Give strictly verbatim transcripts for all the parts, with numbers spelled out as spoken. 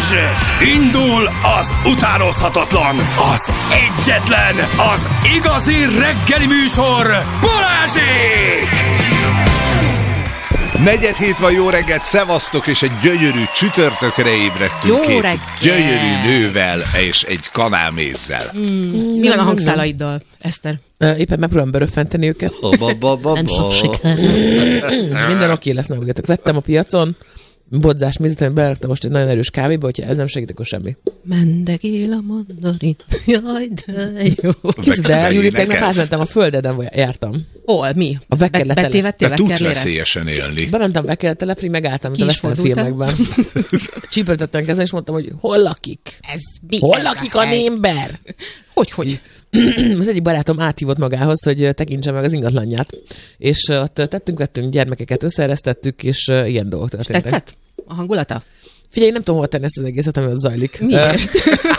Indul az utánozhatatlan, az egyetlen, az igazi reggeli műsor, Balázsék! Negyed hét van, jó reggelt, szevasztok, és egy gyönyörű csütörtökre ébredtünk. Jó két reggel. gyönyörű nővel és egy kanálmézzel. Mm, mi van a hangszálaiddal, Eszter? Éppen megpróbálom beröffenteni őket. Nem sok siker. Minden oké lesz, nem vettem a piacon, bodzás mézet, amit beleraktam most egy nagyon erős kávéba, hogyha ez nem segít, akkor semmi. Mendegél a mandarin, jaj, de jó. Képzeld el, Júli, tegnap átmentem a földeden, jártam. Hol, mi? A Vekkerletele. Betévedtél De tudsz Vekkerlére? veszélyesen élni. Bementem Vekkerletelepre, megálltam, mint Ki a is western fordultál? filmekben. Csípeltettem kezen, és mondtam, hogy hol lakik? Ez mi? Hol ez lakik a a hely? némber? Hogy, hogy? Az egyik barátom áthívott magához, hogy tekintse meg az ingatlanját. És ott tettünk, vettünk gyermekeket, összeeresztettük, és ilyen dolgok történtek. Tetszett? A hangulata? Figyelj, nem tudom, hol tenni ezt az egészet, ami ott zajlik. Miért?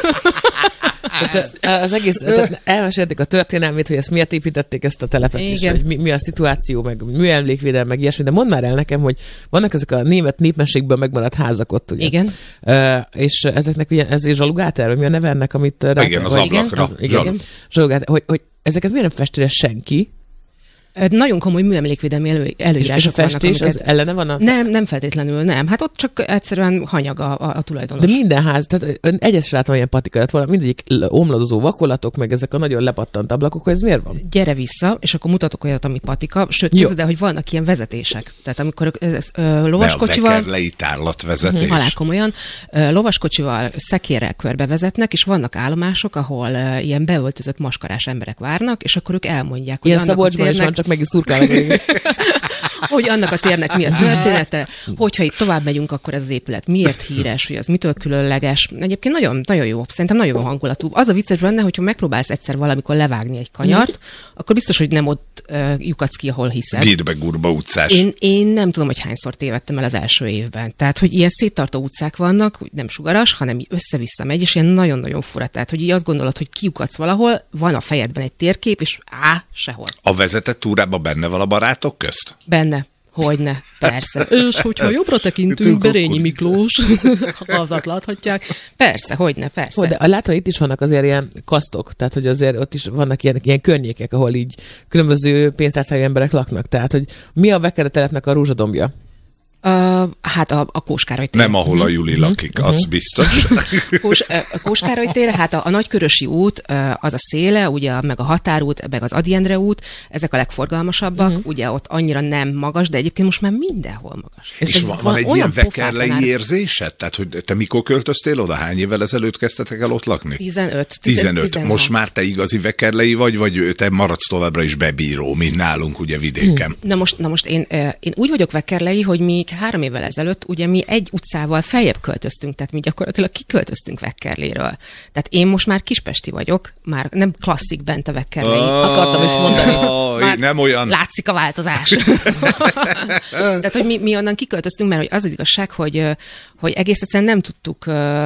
Tehát az egész, tehát elmesélték a történelmét, hogy ezt miért építették ezt a telepet, és Igen. hogy mi, mi a szituáció, meg műemlékvédelem, meg ilyesmi, de mondd már el nekem, hogy vannak ezek a német népmesékből megmaradt házak ott, ugye? Igen. Uh, és ezeknek ugye, ez zsalugáter, vagy mi a neve ennek, amit... rá- Igen, az vagy- ablakra. Az, igen, Zsalu. zsalugáter, hogy, hogy ezeket miért nem festi le senki? Ö, Nagyon komoly műemlékvédelmi elő, És, és a előírások vannak, festés amiket... az ellene van a... Nem, nem feltétlenül, nem. Hát ott csak egyszerűen hanyag a, a, a tulajdonos. De minden ház, tehát ön egyes látom ilyen patika lett volna, mindegyik omladozó vakolatok, meg ezek a nagyon lepattant ablakok, hogy ez miért van? Gyere vissza, és akkor mutatok olyat, ami patika. Sőt, Jó. képzeld el, hogy vannak ilyen vezetések. Tehát amikor ö, ö, Ne a lovaskocsival... Vekkerlei tárlatvezetés. Halál komolyan. Ö, Lovaskocsival szekérrel körbevezetnek, és vannak állomások, ahol ö, ilyen beöltözött maskarás emberek várnak, és akkor ők elmondják, hogy Ilyen annak a Szabolcsban is térnek, van, csak meg is szurkálnak. hogy annak a térnek mi a története, hogyha itt tovább megyünk, akkor ez az épület miért híres, hogy az mitől különleges. Egyébként nagyon, nagyon jó, szerintem nagyon jó hangulatú. Az a vicces benne, hogyha megpróbálsz egyszer valamikor levágni egy kanyart, akkor biztos, hogy nem ott uh, lyukadsz ki, ahol hiszed. Gírbe Gurba utcás. Én, én nem tudom, hogy hányszor tévedtem el az első évben. Tehát, hogy ilyen széttartó utcák vannak, úgy nem sugaras, hanem így össze-vissza megy, és ilyen nagyon-nagyon fura. Tehát, hogy így azt gondolod, hogy kiukadsz valahol, van a fejedben egy térkép, és á, sehol. A vezetett túrában benne van a barátok közt? Benne. Hogyne, persze. És hogyha jobbra tekintünk, Berényi Miklós, azat láthatják. Persze, hogyne, persze. Hogy, de látom, itt is vannak azért ilyen kasztok, tehát hogy azért ott is vannak ilyen, ilyen környékek, ahol így különböző pénztárcájú emberek laknak. Tehát, hogy mi a Vekkerletelepnek a rózsadombja? Uh, hát a, a Kóskároly tér. Nem, ahol a Juli lakik, az biztos. Kós, a Kóskároly tér, hát a, a Nagykörösi út, az a széle, ugye, meg a Határút, meg az Ady Endre út, ezek a legforgalmasabbak, uh-huh. ugye ott annyira nem magas, de egyébként most már mindenhol magas. És van, van egy ilyen vekkerlei érzésed? Tehát, hogy te mikor költöztél oda? Hány évvel ezelőtt kezdtetek el ott lakni? tizenöt. tizenöt. Most már te igazi vekkerlei vagy, vagy te maradsz továbbra is bebíró, mint nálunk ugye vidéken? Na most, na most én, én úgy vagyok vekkerlei, hogy mi három évvel ezelőtt ugye mi egy utcával feljebb költöztünk, tehát mi gyakorlatilag kiköltöztünk Vekkerléről. Tehát én most már kispesti vagyok, már nem klasszik bent a Vekkerlei. Oh, Akartam is mondani. Oh, nem olyan. Látszik a változás. Tehát, hogy mi, mi onnan kiköltöztünk, mert hogy az az igazság, hogy, hogy egész egyszerűen nem tudtuk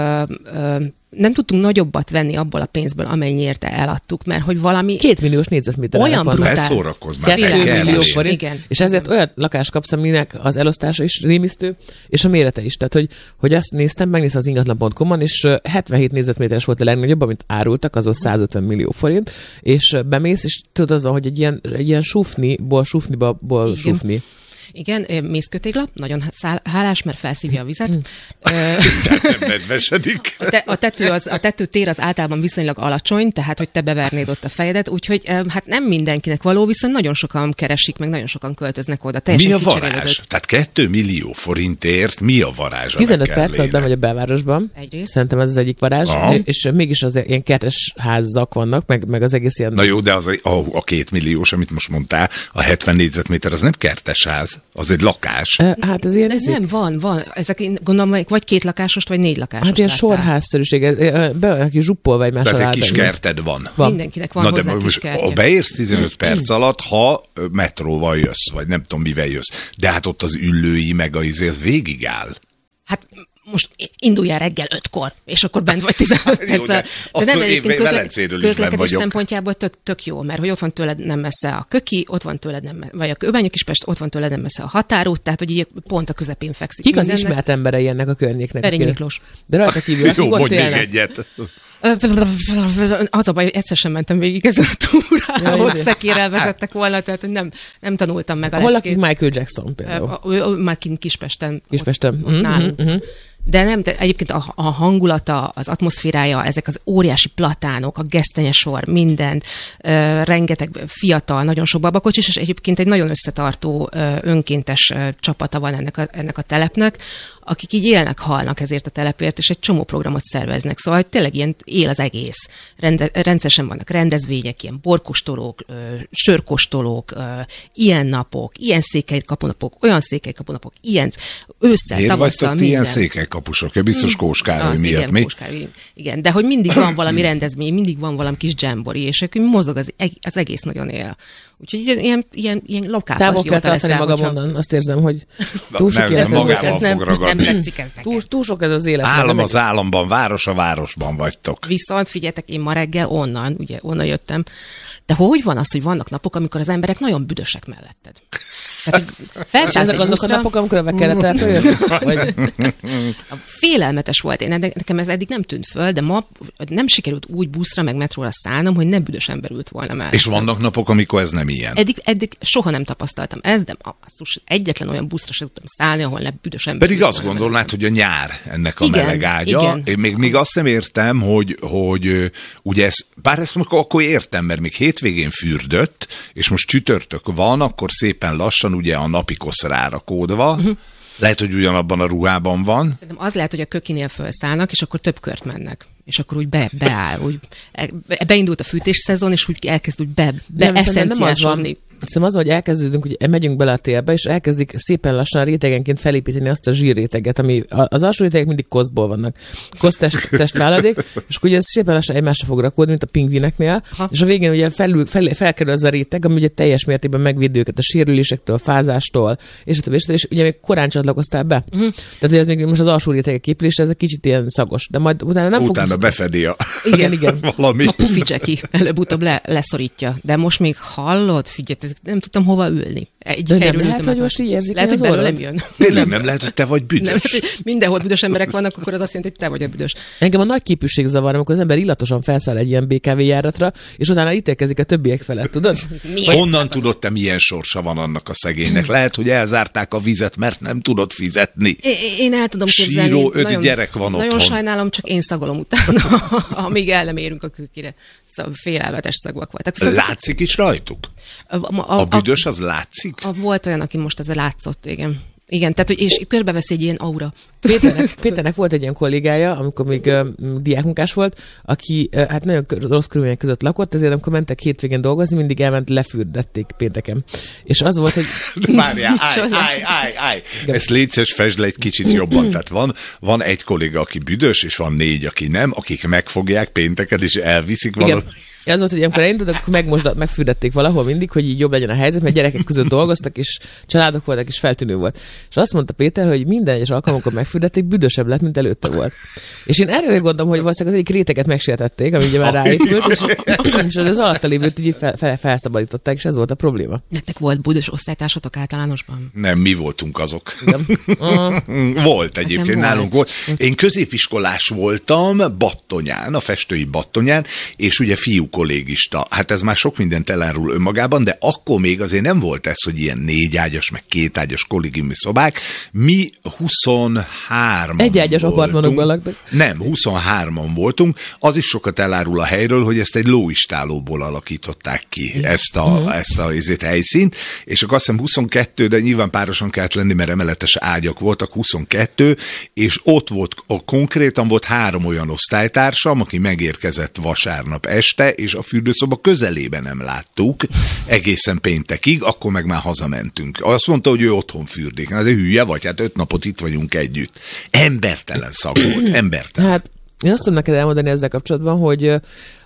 nem tudtunk nagyobbat venni abból a pénzből, amennyiért eladtuk, mert hogy valami... Két milliós négyzetméter. Olyan brutál. Beszórakozz már. Kettő millió is. forint. Igen. És ezért olyan lakást kapsz, aminek az elosztása is rémisztő, és a mérete is. Tehát, hogy, hogy azt néztem, megnéztem az ingatlan pont com-on, és hetvenhét négyzetméteres volt a legnagyobb, amit árultak, az volt százötven millió forint, és bemész, és tudod az van, hogy egy ilyen, egy ilyen sufniból, sufniba, ból sufni. Igen, mészkőtégla, nagyon szál, hálás, mert felszívja a vizet. Tehát nem nedvesedik. A, te, a, tető az, a tetőtér az általában viszonylag alacsony, tehát hogy te bevernéd ott a fejedet, úgyhogy hát nem mindenkinek való, viszont nagyon sokan keresik, meg nagyon sokan költöznek oda. Mi a varázs? Tehát kettő millió forintért mi a varázs? tizenöt perc alatt vagy a belvárosban. Egyrészt. Szerintem ez az egyik varázs, Aha. és mégis az ilyen kertes házak vannak, meg, meg az egész ilyen... Na jó, de az a, a két milliós, amit most mondtál, a hetven négyzetméter, az nem kertes ház, az egy lakás. Hát ez ilyen... Ez nem, van, van. Ezek én gondolom, vagy két lakásost, vagy négy lakásost. Hát ilyen láttál. sorházszerűség, be aki zsuppolva egymás alá. Tehát egy kis kerted van. Van. Mindenkinek van Na hozzá de kis most kertje. a beérsz tizenöt perc alatt, ha metróval jössz, vagy nem tudom mivel jössz. De hát ott az üllői meg a izé, ez végig áll. Hát most induljál reggel ötkor, és akkor bent vagy tizenöt perccel. De nem, egyébként közle- közlekedés szempontjából tök, tök jó, mert hogy ott van tőled nem messze a Köki, ott van tőled nem, vagy a Kőbánya-Kispest, ott van tőled nem messze a határút, tehát hogy így pont a közepén fekszik. Kik az ismert emberei ennek a környéknek? Perényi Miklós. De rajta kívül, jó, mondj még egyet. Az a baj, hogy egyszer sem mentem végig ezen a túrához, ja, szekérrel vezettek volna, tehát nem, nem tanultam meg a Hol leckét. lakik Michael Jackson például? Már kint Kispesten. Kispesten. Ott, ott nálunk. Mm-hmm. De nem, de egyébként a, a hangulata, az atmoszférája, ezek az óriási platánok, a gesztenyesor, mindent, uh, rengeteg fiatal, nagyon sok babakocsis, és egyébként egy nagyon összetartó, uh, önkéntes uh, csapata van ennek a, ennek a telepnek, akik így élnek, halnak ezért a telepért, és egy csomó programot szerveznek. Szóval hogy tényleg ilyen él az egész. Rende, rendszeresen vannak rendezvények, ilyen borkostolók, uh, sörkostolók, uh, ilyen napok, ilyen székelykapunapok, olyan székelykapunapok, ilyen ősszel, Miért tavasszal, minden. Ilyen székelykapusok? Biztos Kós Károly miatt, igen, mi? Kós Károly, igen, de hogy mindig van valami rendezvény, mindig van valami kis dzsembori, és akkor mozog az, az egész nagyon él. Úgyhogy ilyen, ilyen, ilyen lokál távol kell tartani magam onnan, azt érzem, hogy túl sok nem, ez, magával ez nem, fog ragadni. nem tetszik ez túl, túl sok ez az élet. Állam az államban, város a városban vagytok. Viszont figyeljetek, én ma reggel onnan, ugye onnan jöttem, de hogy van az, hogy vannak napok, amikor az emberek nagyon büdösek melletted? Tehát, ezek azok a napok, amikor a vekereteltől jött? Félelmetes volt. Én, nekem ez eddig nem tűnt föl, de ma nem sikerült úgy buszra meg metróra szállnom, hogy nem büdös ember ült volna mellett. És vannak napok, amikor ez nem ilyen? Eddig, eddig soha nem tapasztaltam ezt, de asszus, egyetlen olyan buszra sem tudtam szállni, ahol nem büdös ember. Pedig azt gondolnád, hogy a nyár ennek a igen, meleg ágya. Igen. Én még, még azt nem értem, hogy, hogy ugye ez, bár ezt mondjuk akkor értem, mert még hétvégén fürdött, és most csütörtök van, akkor szépen lassan ugye a napi kosz rárakódva. Uh-huh. Lehet, hogy ugyanabban a ruhában van. Szerintem az lehet, hogy a Kökinél felszállnak, és akkor több kört mennek. És akkor úgy be, beáll, úgy beindult a fűtésszezon, és úgy elkezd úgy be, be eszenciásodni. Szerintem az, hogy elkezdődünk, hogy megyünk bele a télbe, és elkezdik szépen lassan rétegenként felépíteni azt a zsírréteget, ami az alsó rétegek mindig koszból vannak. Kosz test, testváladék, és ugye ez szépen lassan egymásra fog rakódni, mint a pingvineknél, ha. És a végén ugye felül, fel, felkerül az a réteg, ami ugye teljes mértékben megvédő őket a sérülésektől, a fázástól, és, és, és ugye még korán csatlakoztál be. Uh-huh. Tehát, hogy ez még most az alsó rétegek képülése, ez egy kicsit ilyen szagos, de majd utána nem utána fog... befedi a... Igen, igen. valami. A pufi Jackie előbb-utóbb le, leszorítja, de most még hallod, figyelj, nem tudtam hova ülni. Egy de nem lehet, hogy most így érzik. Lehet, hogy belőlem jön. Tényleg nem lehet, hogy te vagy büdös. Nem, hogy mindenhol büdös emberek vannak, akkor az azt jelenti, hogy te vagy a büdös. Engem a nagy képűség zavar, amikor az ember illatosan felszáll egy ilyen bé ká vé járatra, és utána ítélkezik a többiek felett, tudod? Honnan tudod te, milyen sorsa van annak a szegénynek? Lehet, hogy elzárták a vizet, mert nem tudod fizetni. É, én el tudom képzelni. Síró öt nagyon, gyerek van otthon. Nagyon sajnálom, csak én szagolom utána, amíg el nem érünk a Kőkire. Szóval félelmetes szagok voltak. Viszont látszik is rajtuk? A, a, a büdös az látszik? A, volt olyan, aki most ezzel látszott, igen. Igen, tehát, hogy és körbevesz egy ilyen aura. Péternek, Péternek volt egy ilyen kollégája, amikor még uh, diákmunkás volt, aki uh, hát nagyon rossz körülmények között lakott, ezért amikor mentek hétvégén dolgozni, mindig elment, lefürdették pénteken. És az volt, hogy... Várjál, állj, állj, állj, állj. Ezt légy szíves, fesd le egy kicsit jobban. Tehát van, van egy kolléga, aki büdös, és van négy, aki nem, akik megfogják pénteken, és elviszik valami. Az volt, hogy amikor elindultak, akkor megmosdat, megfürdették valahol mindig, hogy így jobb legyen a helyzet, mert gyerekek között dolgoztak, és családok voltak, és feltűnő volt. És azt mondta Péter, hogy minden egyes alkalomkor megfürdették, büdösebb lett, mint előtte volt. És én erre gondolom, hogy valószínűleg az egyik réteget megsértették, ami ugye már ráépült, és, és az alatta lévőt így fel, fel, felszabadították, és ez volt a probléma. Nektek volt büdös osztálytársatok általánosban? Nem, mi voltunk azok. Uh. Volt egyébként, nálunk volt. Én középiskolás voltam Battonyán, a festői Battonyán, és ugye fiú kollégista. Hát ez már sok mindent elárul önmagában, de akkor még azért nem volt ez, hogy ilyen négyágyas, meg kétágyas kollégiumi szobák. Mi huszonhárman Egyágyas apartmanokban laktak. Nem, huszonhárman voltunk. Az is sokat elárul a helyről, hogy ezt egy lóistálóból alakították ki, ezt a, uh-huh. ezt a ezért helyszínt, és akkor azt hiszem huszonkettő, de nyilván párosan kellett lenni, mert emeletes ágyak voltak, huszonkettő, és ott volt, a, konkrétan volt három olyan osztálytársam, aki megérkezett vasárnap este, és a fürdőszoba közelében nem láttuk egészen péntekig, akkor meg már hazamentünk. Azt mondta, hogy ő otthon fürdik. Na, de hülye vagy, hát öt napot itt vagyunk együtt. Embertelen szag volt, embertelen. Hát én azt tudom neked elmondani ezzel kapcsolatban, hogy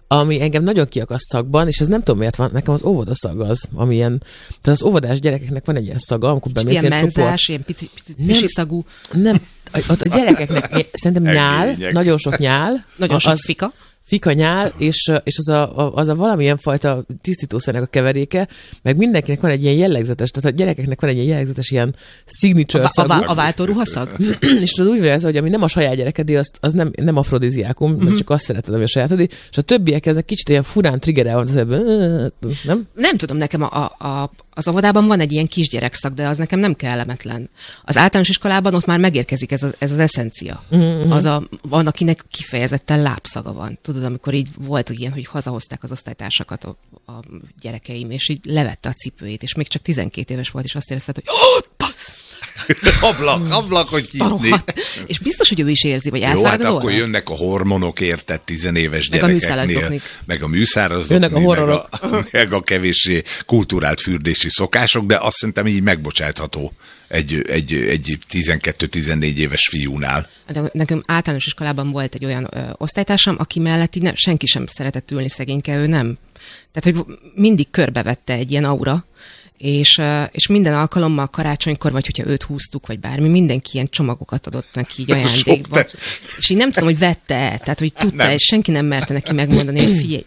ami engem nagyon kiakaszt szakban, és ez nem tudom miért van, nekem az óvodaszag az, ami ilyen, tehát az óvodás gyerekeknek van egy ilyen szaga, amikor bemész ilyen ilyen csoport. menzás, ilyen pici, pici, pici szagú. Nem, ott a gyerekeknek szerintem nyál, nagyon sok nyál. Nagyon sok az, fika. Fika nyál, és, és az, a, az a valamilyen fajta tisztítószernek a keveréke, meg mindenkinek van egy ilyen jellegzetes, tehát a gyerekeknek van egy ilyen jellegzetes ilyen signature A, szagú. a, a váltóruhaszag? És az úgy vélsz, hogy ami nem a saját gyerekedé, az, az nem, nem afrodiziákum, mm-hmm. mert csak azt szereted, ami a sajátodé, és a többiek ezek kicsit ilyen furán triggerel van, az ebben, nem? Nem tudom, nekem a, a, az óvodában van egy ilyen kisgyerekszak, de az nekem nem kellemetlen. Az általános iskolában ott már megérkezik ez, a, ez az eszencia. Mm-hmm. Az a, van, akinek kifejezetten lábszaga van. Tudod, amikor így volt ilyen, hogy hazahozták az osztálytársakat a, a gyerekeim, és így levette a cipőjét, és még csak tizenkét éves volt, és azt érezted, hogy oh, ablak, ablakot nyitni. És biztos, hogy ő is érzi, vagy Jó, átvágod hát akkor óra? jönnek a hormonok, érted, tizenéves Meg a gyerekeknél. műszárazoknik. Meg a műszárazoknik. Jönnek a horrorok. Meg a, meg a kevéssé kulturált fürdési szokások, de azt szerintem így megbocsátható egy, egy, egy tizenkettő-tizennégy éves fiúnál. De nekünk általános iskolában volt egy olyan ö, osztálytársam, aki mellett így nem, senki sem szeretett ülni, szegényke, ő nem. Tehát, hogy mindig körbevette egy ilyen aura, és, és minden alkalommal karácsonykor, vagy hogyha őt húztuk, vagy bármi, mindenki ilyen csomagokat adott neki így ajándékba. És így nem tudom, hogy vette-e, tehát hogy tudta, és senki nem merte neki megmondani, hogy figyelj,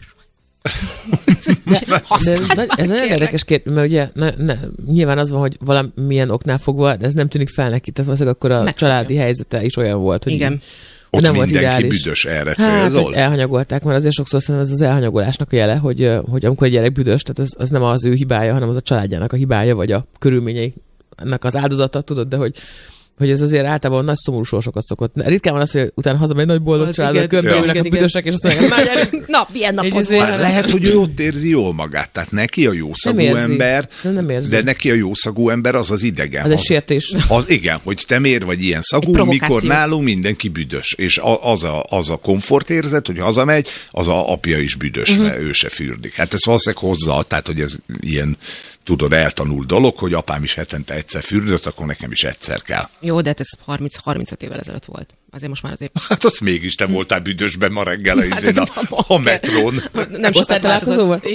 De, de ez nagyon érdekes kérdés, mert ugye ne, ne, nyilván az van, hogy valamilyen oknál fogva, de ez nem tűnik fel neki, tehát valószínűleg akkor a Megszokja. Családi helyzete is olyan volt, hogy igen. Így, ott nem mindenki volt ideális. büdös, erre hát, célzol? hogy elhanyagolták, mert azért sokszor szerintem ez az elhanyagolásnak a jele, hogy, hogy amikor egy gyerek büdös, tehát az, az nem az ő hibája, hanem az a családjának a hibája, vagy a körülményei ennek az áldozata, tudod, de hogy hogy ez azért általában nagy szomorú sorsokat szokott. Ritkán van az, hogy utána hazamegy nagy boldog család, körbeülnek a büdösek, és azt mondják, már gyerünk! Na, milyen napod volt? Hát lehet, hogy ő ott érzi jól magát. Tehát neki a jószagú Nem érzi. ember, Nem érzi. de neki a jószagú ember az az idegen. Az egy sértés. Az, igen, hogy te miért vagy ilyen szagú, mikor nálunk mindenki büdös. És a, az, a, az a komfortérzet, hogy hazamegy, az a apja is büdös, uh-huh. mert ő se fürdik. Hát ez valószínűleg hozza, tehát hogy ez ilyen, tudod, eltanult dolog, hogy apám is hetente egyszer fürdött, akkor nekem is egyszer kell. Jó, de hát ez harminc-harmincöt évvel ezelőtt volt. Azért most már azért... Hát az mégis te voltál büdösben ma reggel a, hát, a, a metrón. Nem sokat változott.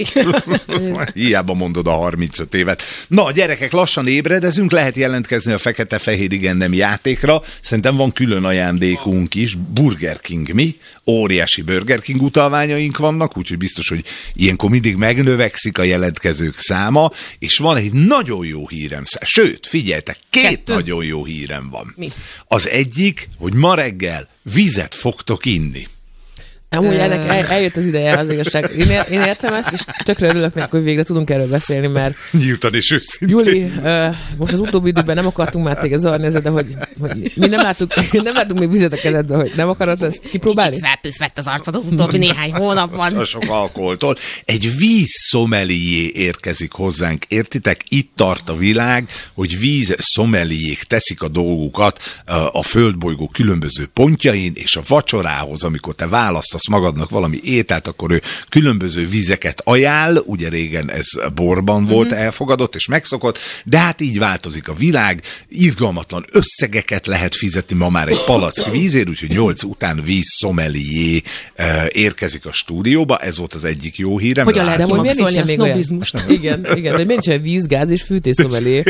Hiába mondod a harmincöt évet. Na, gyerekek, lassan ébredezünk, lehet jelentkezni a fekete-fehér igen nem játékra. Szerintem van külön ajándékunk is. Burger King, mi? Óriási Burger King utalványaink vannak, úgyhogy biztos, hogy ilyenkor mindig megnövekszik a jelentkezők száma, és van egy nagyon jó hírem. Sőt, figyeljetek, két Kettő. nagyon jó hírem van. Mi? Az egyik, hogy ma reggel vizet fogtok inni. Amúgy ennek el, eljött az ideje, az igazság. Én, ér, én értem ezt, és tökre örülök neki, hogy végre tudunk erről beszélni, mert... Nyíltan és őszintén. Júli, uh, most az utóbbi időben nem akartunk már téged zavarni ezzel, de hogy, hogy mi nem láttuk, nem láttuk még vizet a kezedbe, hogy nem akarod ezt kipróbálni? Kicsit felpüffett az arcod az utóbbi néhány hónapban. A sok alkoholtól. Egy vízszomelié érkezik hozzánk, értitek? Itt tart a világ, hogy vízszomeliék teszik a dolgukat a földbolygó különböző pontjain, és a vacsorához, amikor te választasz magadnak valami ételt, akkor ő különböző vizeket ajánl, ugye régen ez borban volt mm-hmm. elfogadott és megszokott, de hát így változik a világ, irgalmatlan összegeket lehet fizetni ma már egy palack vízért, úgyhogy nyolc után vízszomelié uh, érkezik a stúdióba, ez volt az egyik jó hírem. Hogyan lehet de miért nincsen még olyan? Igen, igen, de nincsen víz, gáz és fűtészszomelié.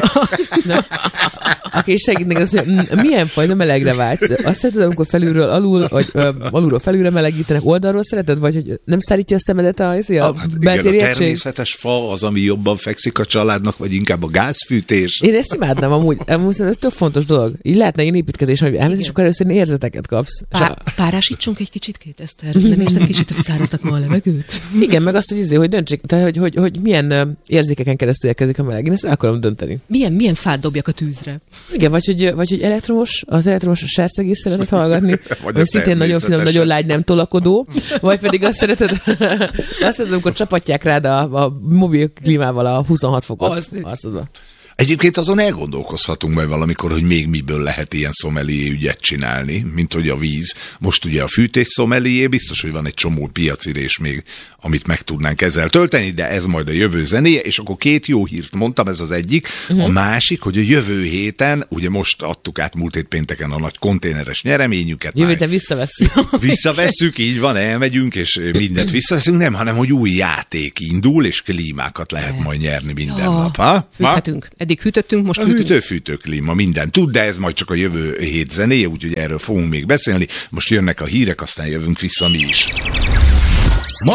Aki segít neki azt, hogy milyen fajta melegre vágysz? Azt szereted, amikor felülről alul, vagy uh, alulról felülre melegítenek, oldalról szereted, vagy hogy nem szállítja a szemedet a, a, a hát igen, a természetes fa az, ami jobban fekszik a családnak, vagy inkább a gázfűtés. Én ezt imádnám amúgy, amúgy ez tök fontos dolog. Így lehetne ilyen építkezés, hogy elmegy, és akkor először érzeteket kapsz. Pá- párásítsunk egy kicsit, két Eszter. Nem érzed kicsit, hogy száraznak ma a levegőt? Igen, meg azt, hogy, izé, hogy döntsék, tehát, hogy, hogy, hogy milyen érzékeken keresztül érkezik a meleg. Én ezt el akarom dönteni. Milyen, milyen fát dobjak a tűzre? Igen, vagy hogy, vagy hogy elektromos, az elektromos sercegés szeretet hallgatni, vagy, vagy szintén nagyon finom, nagyon lágy, nem tolakodó, vagy pedig azt szereted, azt szereted, amikor csapatják rád a, a mobil klímával a huszonhat fokot arcodba. Egyébként azon elgondolkozhatunk majd valamikor, hogy még miből lehet ilyen szomelié ügyet csinálni, mint hogy a víz. Most ugye a fűtés szomelié, biztos, hogy van egy csomó piacirés még, amit meg tudnánk ezzel tölteni, de ez majd a jövő zenéje, és akkor két jó hírt mondtam, ez az egyik. Uh-huh. A másik, hogy a jövő héten, ugye most adtuk át múlt hét pénteken a nagy konténeres nyereményüket. Jövő héten visszavesszük. Visszavesszük, így van, elmegyünk, és mindent visszaveszünk, nem, hanem hogy új játék indul, és klímákat lehet majd nyerni minden Ja, nap. Ha? Fűthetünk. Eddig hűtöttünk, most A fűtünk. hűtő-fűtő klíma, minden tud, de ez majd csak a jövő hét zenéje, úgyhogy erről fogunk még beszélni. Most jönnek a hírek, aztán jövünk vissza mi is.